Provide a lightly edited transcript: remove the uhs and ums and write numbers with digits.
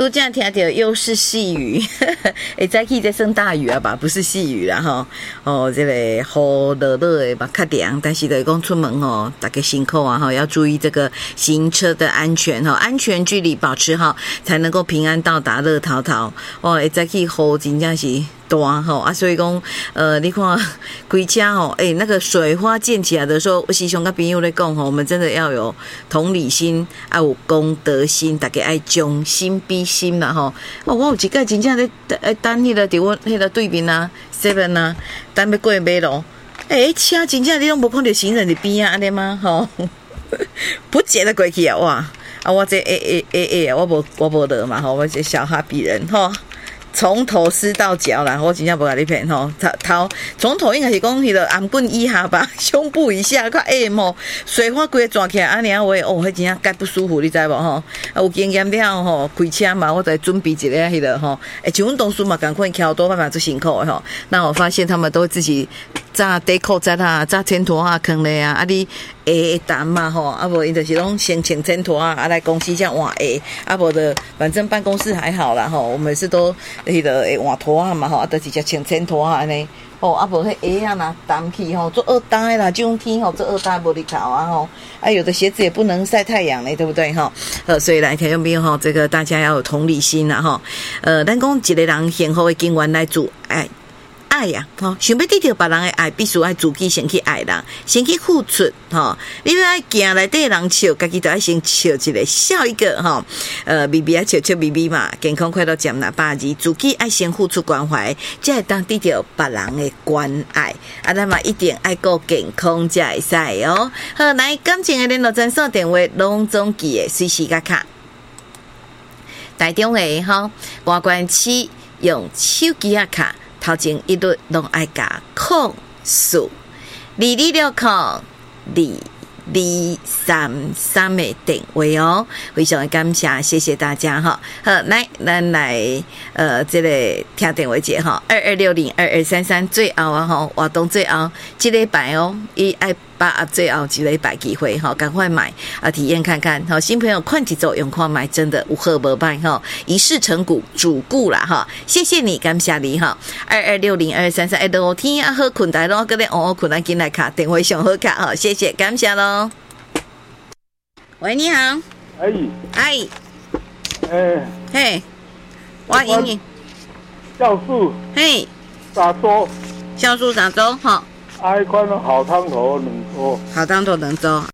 都这样听到又是细雨，再去再升大雨啊吧，不是细雨啦哈。这个雨落落的嘛较凉，但是就是讲出门大家辛苦啊哈，要注意这个行车的安全哈，安全距离保持好，才能够平安到达乐淘淘。再去雨真正是大吼啊，所以讲你看开车吼，那个水花溅起来的时候，我时常跟朋友在讲吼，我们真的要有同理心，有公德心，大家爱将心比心啦吼。我有一届真正在等迄个伫我迄个对面啊 ，7啊，等要过马路，车真正你拢无看到行人伫边啊，安尼吗？吼，不接得过去啊，哇！我这我无得嘛吼，我这小哈比人吼。从头湿到脚啦，我真正无甲你骗吼。从头应该是讲迄个颔棍以下吧，胸部以下，看吼，水花规个转起来，安尼啊话，迄真正介不舒服，你知无吼？有经验了吼，开车嘛，我再准备一个迄个吼，像阮同事嘛，赶快翘多办法做辛苦的吼。那我发现他们都自己炸底裤仔啊，炸铅拖啊，坑咧啊，你会担嘛吼，啊无因就是拢先穿铅拖啊，来公司这样换会，啊无的，反正办公室还好啦吼，我们是都。迄个会换拖啊嘛吼，啊，就直接穿铅拖啊安尼，啊无迄鞋啊若澹去吼，做二单的啦，这种天吼做二单无哩搞啊吼，有的鞋子也不能晒太阳嘞，对不对吼？所以来听众朋友吼，这个大家要有同理心啦吼，咱讲一个人幸福的经验来自爱呀，想要得到别人的爱，必须要自己先去爱人，先去付出，你要爱行内底人笑，家己就要先笑一个，笑一个，微微啊笑笑微微嘛，健康快乐减那8字，自己爱先付出关怀，才会当得到别人的关爱，咱嘛一定爱顾健康才会使哦。好，来感情的联络专线电话，拢总记的随时甲卡，台中的外关7用手机啊卡。头前一律拢爱加04 2260 2233的电话哦，非常的感谢大家哈。好，来咱来这个听电话节哈，22602233最后啊哈，活动最后这礼拜哦，伊爱把最后一礼拜机会哈，赶快买体验看看哈，新朋友快去走用看买，真的有好无歹哈，一试成股主顾啦哈，谢谢你，感谢你哈，22602233都天啊好困大咯，个咧困咱进来卡电话上好卡哈，谢谢感谢咯。喂，你好。嘿，我英语。 酵素。 嘿。 啥粥？ 酵素啥粥？哈。 爱款好汤头2粥。 好汤头2粥，